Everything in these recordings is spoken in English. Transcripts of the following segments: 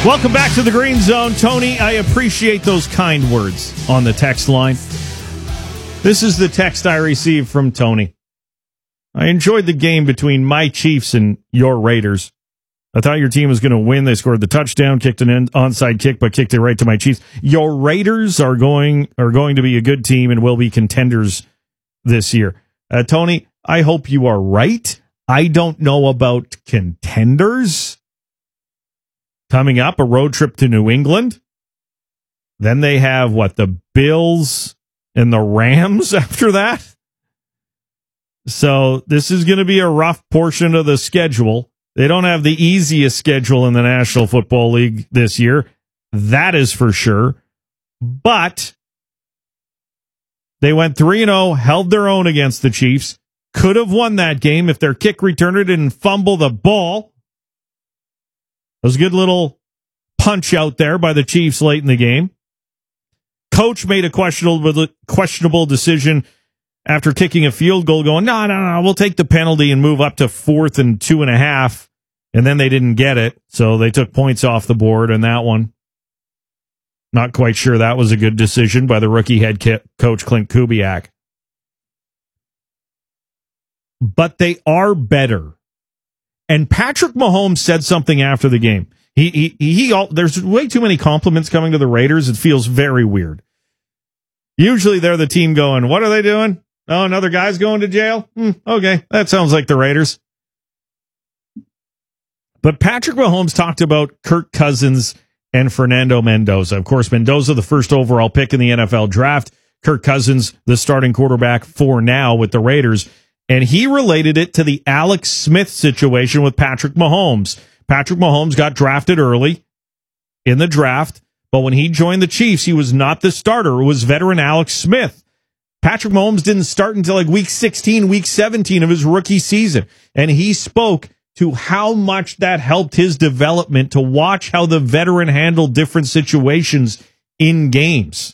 Welcome back to the Green Zone. Tony, I appreciate those kind words on the text line. This is the text I received from Tony. I enjoyed the game between my Chiefs and your Raiders. I thought your team was going to win. They scored the touchdown, kicked an onside kick, but kicked it right to my Chiefs. Your Raiders are going to be a good team and will be contenders this year. Tony, I hope you are right. I don't know about contenders. Coming up, a road trip to New England. Then they have, the Bills and the Rams after that? So this is going to be a rough portion of the schedule. They don't have the easiest schedule in the National Football League this year. That is for sure. But they went 3-0, held their own against the Chiefs. Could have won that game if their kick returner didn't fumble the ball. It was a good little punch out there by the Chiefs late in the game. Coach made a questionable decision after kicking a field goal, going, no, we'll take the penalty and move up to 4th and 2.5. And then they didn't get it, so they took points off the board in that one. Not quite sure that was a good decision by the rookie head coach, Clint Kubiak. But they are better. And Patrick Mahomes said something after the game. There's way too many compliments coming to the Raiders. It feels very weird. Usually they're the team going, what are they doing? Oh, another guy's going to jail? Okay, that sounds like the Raiders. But Patrick Mahomes talked about Kirk Cousins and Fernando Mendoza. Of course, Mendoza, the first overall pick in the NFL draft. Kirk Cousins, the starting quarterback for now with the Raiders. And he related it to the Alex Smith situation with Patrick Mahomes. Patrick Mahomes got drafted early in the draft, but when he joined the Chiefs, he was not the starter. It was veteran Alex Smith. Patrick Mahomes didn't start until week 16, week 17 of his rookie season. And he spoke to how much that helped his development to watch how the veteran handled different situations in games.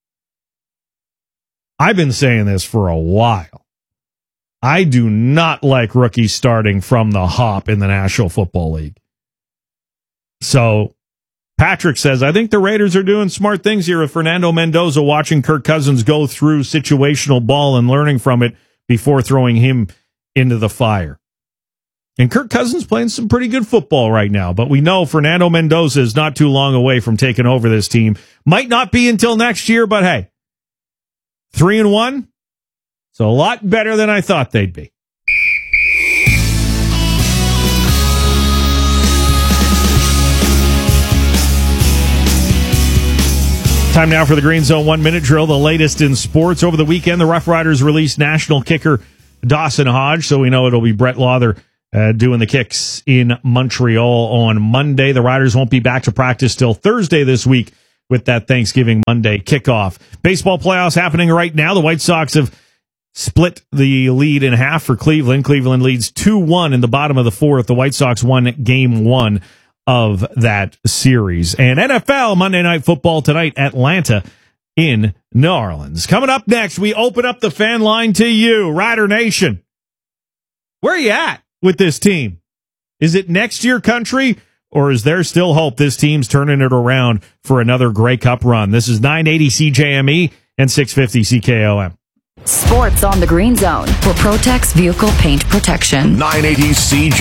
I've been saying this for a while. I do not like rookies starting from the hop in the National Football League. So Patrick says, I think the Raiders are doing smart things here with Fernando Mendoza watching Kirk Cousins go through situational ball and learning from it before throwing him into the fire. And Kirk Cousins playing some pretty good football right now, but we know Fernando Mendoza is not too long away from taking over this team. Might not be until next year, but hey, 3-1. It's a lot better than I thought they'd be. Time now for the Green Zone 1-minute drill, the latest in sports. Over the weekend, the Rough Riders released national kicker Dawson Hodge, so we know it'll be Brett Lauther doing the kicks in Montreal on Monday. The Riders won't be back to practice till Thursday this week with that Thanksgiving Monday kickoff. Baseball playoffs happening right now. The White Sox have split the lead in half for Cleveland. Cleveland leads 2-1 in the bottom of the fourth. The White Sox won game one of that series. And NFL Monday Night Football tonight, Atlanta in New Orleans. Coming up next, we open up the fan line to you, Rider Nation. Where are you at with this team? Is it next year country, or is there still hope this team's turning it around for another Grey Cup run? This is 980 CJME and 650 CKOM. Sports on the Green Zone for Protex Vehicle Paint Protection. 980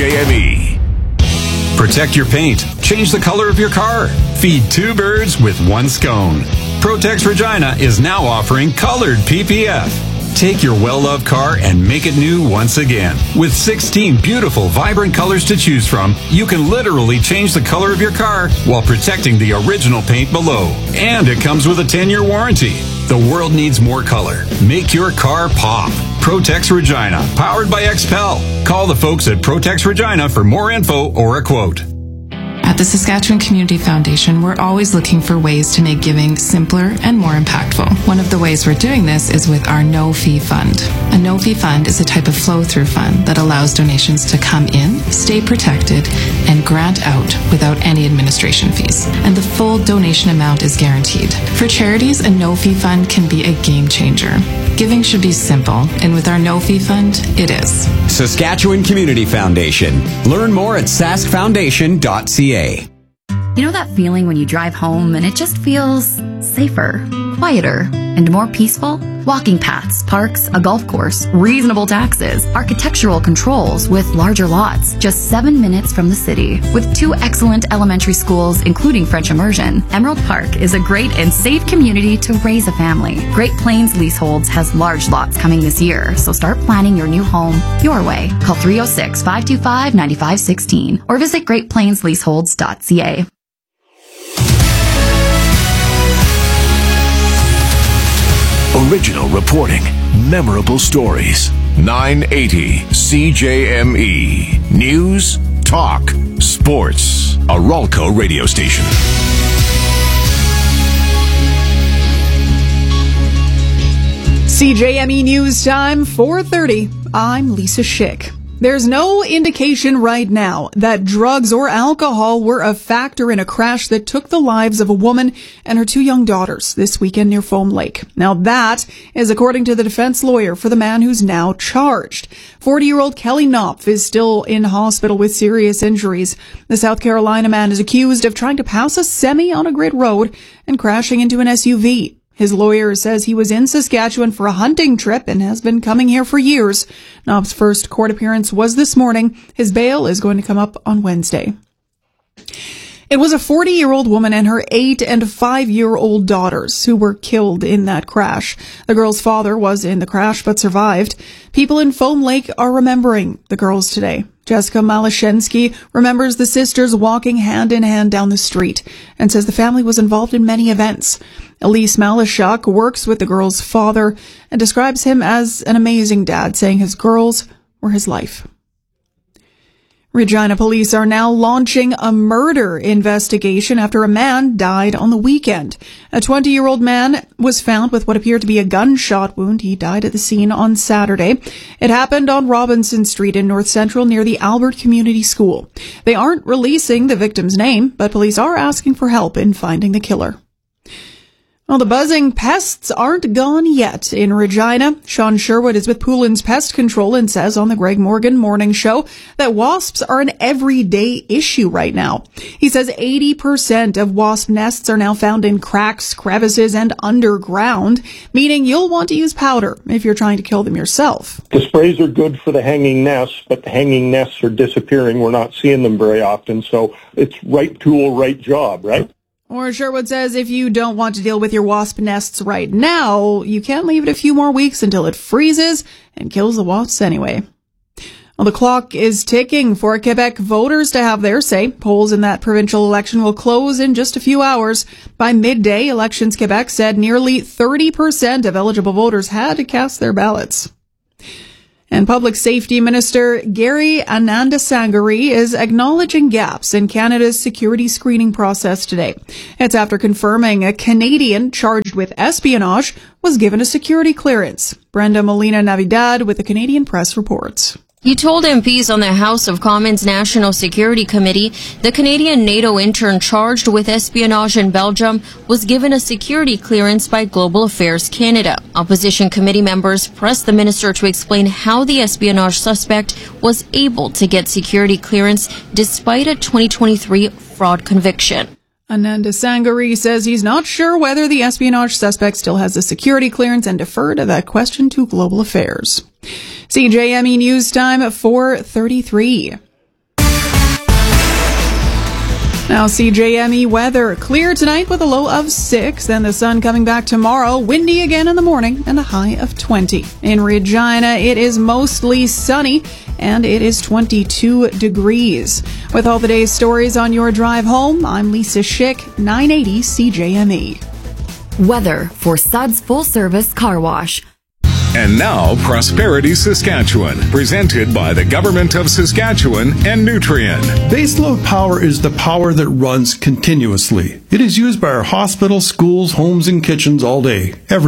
CJME. Protect your paint. Change the color of your car. Feed two birds with one scone. Protex Regina is now offering colored PPF. Take your well-loved car and make it new once again. With 16 beautiful, vibrant colors to choose from, you can literally change the color of your car while protecting the original paint below. And it comes with a 10-year warranty. The world needs more color. Make your car pop. Protex Regina, powered by XPEL. Call the folks at Protex Regina for more info or a quote. At the Saskatchewan Community Foundation, we're always looking for ways to make giving simpler and more impactful. One of the ways we're doing this is with our no-fee fund. A no-fee fund is a type of flow-through fund that allows donations to come in, stay protected, and grant out without any administration fees. And the full donation amount is guaranteed. For charities, a no-fee fund can be a game changer. Giving should be simple, and with our no-fee fund, it is. Saskatchewan Community Foundation. Learn more at saskfoundation.ca. You know that feeling when you drive home and it just feels safer, quieter, and more peaceful? Walking paths, parks, a golf course, reasonable taxes, architectural controls with larger lots, just 7 minutes from the city. With 2 excellent elementary schools, including French immersion, Emerald Park is a great and safe community to raise a family. Great Plains Leaseholds has large lots coming this year, so start planning your new home your way. Call 306-525-9516 or visit greatplainsleaseholds.ca. Original reporting, memorable stories. 980 CJME. News, talk, sports. A Ralco radio station. CJME News Time, 4:30. I'm Lisa Schick. There's no indication right now that drugs or alcohol were a factor in a crash that took the lives of a woman and her 2 young daughters this weekend near Foam Lake. Now that is according to the defense lawyer for the man who's now charged. 40-year-old Kelly Knopf is still in hospital with serious injuries. The South Carolina man is accused of trying to pass a semi on a grid road and crashing into an SUV. His lawyer says he was in Saskatchewan for a hunting trip and has been coming here for years. Knopf's first court appearance was this morning. His bail is going to come up on Wednesday. It was a 40-year-old woman and her 8- and 5-year-old daughters who were killed in that crash. The girl's father was in the crash but survived. People in Foam Lake are remembering the girls today. Jessica Malashensky remembers the sisters walking hand in hand down the street and says the family was involved in many events. Elise Malashuk works with the girl's father and describes him as an amazing dad, saying his girls were his life. Regina police are now launching a murder investigation after a man died on the weekend. A 20-year-old man was found with what appeared to be a gunshot wound. He died at the scene on Saturday. It happened on Robinson Street in North Central near the Albert Community School. They aren't releasing the victim's name, but police are asking for help in finding the killer. Well, the buzzing pests aren't gone yet in Regina. Sean Sherwood is with Poulin's Pest Control and says on the Greg Morgan Morning Show that wasps are an everyday issue right now. He says 80% of wasp nests are now found in cracks, crevices, and underground, meaning you'll want to use powder if you're trying to kill them yourself. The sprays are good for the hanging nests, but the hanging nests are disappearing. We're not seeing them very often, so it's right tool, right job, right? Or Sherwood says if you don't want to deal with your wasp nests right now, you can leave it a few more weeks until it freezes and kills the wasps anyway. Well, the clock is ticking for Quebec voters to have their say. Polls in that provincial election will close in just a few hours. By midday, Elections Quebec said nearly 30% of eligible voters had to cast their ballots. And Public Safety Minister Gary Anandasangari is acknowledging gaps in Canada's security screening process today. It's after confirming a Canadian charged with espionage was given a security clearance. Brenda Molina Navidad with the Canadian Press reports. He told MPs on the House of Commons National Security Committee the Canadian NATO intern charged with espionage in Belgium was given a security clearance by Global Affairs Canada. Opposition committee members pressed the minister to explain how the espionage suspect was able to get security clearance despite a 2023 fraud conviction. Anandasangari says he's not sure whether the espionage suspect still has a security clearance and deferred that question to Global Affairs. CJME News Time at 4:33. Now CJME weather. Clear tonight with a low of 6, then the sun coming back tomorrow. Windy again in the morning and a high of 20. In Regina, it is mostly sunny and it is 22 degrees. With all the day's stories on your drive home, I'm Lisa Schick, 980 CJME. Weather for Suds Full Service Car Wash. And now, Prosperity Saskatchewan, presented by the Government of Saskatchewan and Nutrien. Baseload power is the power that runs continuously. It is used by our hospitals, schools, homes, and kitchens all day, every day.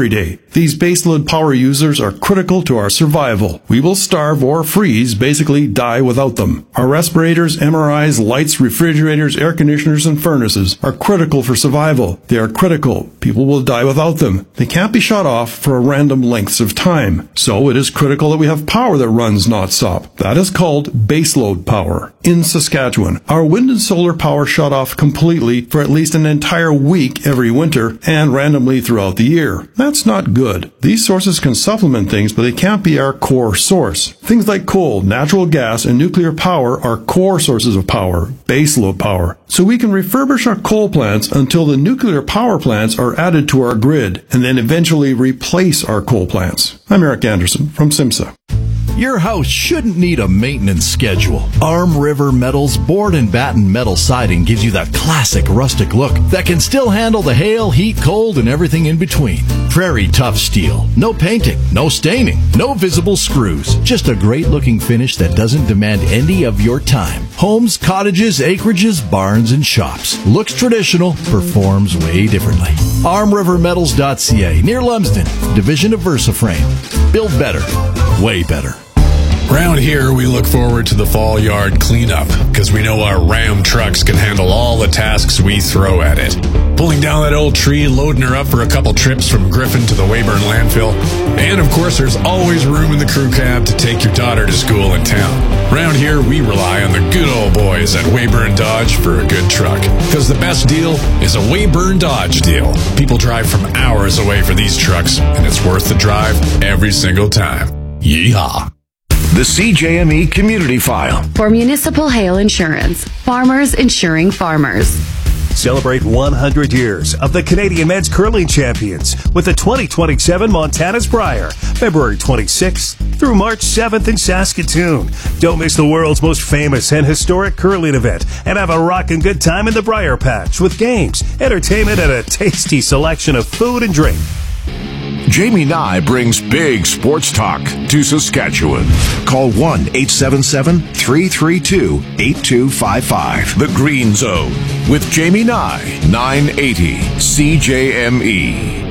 These baseload power users are critical to our survival. We will starve or freeze, basically die without them. Our respirators, MRIs, lights, refrigerators, air conditioners, and furnaces are critical for survival. They are critical. People will die without them. They can't be shut off for random lengths of time. So it is critical that we have power that runs non-stop. That is called baseload power. In Saskatchewan, our wind and solar power shut off completely for at least an entire week every winter and randomly throughout the year. That's not good. These sources can supplement things, but they can't be our core source. Things like coal, natural gas, and nuclear power are core sources of power, baseload power. So we can refurbish our coal plants until the nuclear power plants are added to our grid, and then eventually replace our coal plants. I'm Eric Anderson from SIMSA. Your house shouldn't need a maintenance schedule. Arm River Metal's board and batten metal siding gives you that classic rustic look that can still handle the hail, heat, cold, and everything in between. Prairie tough steel. No painting, no staining, no visible screws. Just a great looking finish that doesn't demand any of your time. Homes, cottages, acreages, barns, and shops. Looks traditional, performs way differently. ArmRiverMetals.ca, near Lumsden, division of VersaFrame. Build better, way better. Round here, we look forward to the fall yard cleanup because we know our Ram trucks can handle all the tasks we throw at it. Pulling down that old tree, loading her up for a couple trips from Griffin to the Weyburn landfill. And of course, there's always room in the crew cab to take your daughter to school in town. Round here, we rely on the good old boys at Weyburn Dodge for a good truck. Because the best deal is a Weyburn Dodge deal. People drive from hours away for these trucks, and it's worth the drive every single time. Yeehaw. The CJME Community File. For Municipal Hail Insurance, farmers insuring farmers. Celebrate 100 years of the Canadian Men's Curling Champions with the 2027 Montana's Brier, February 26th through March 7th in Saskatoon. Don't miss the world's most famous and historic curling event and have a rockin' good time in the Brier Patch with games, entertainment, and a tasty selection of food and drink. Jamie Nye brings big sports talk to Saskatchewan. Call 1-877-332-8255. The Green Zone with Jamie Nye, 980 CJME.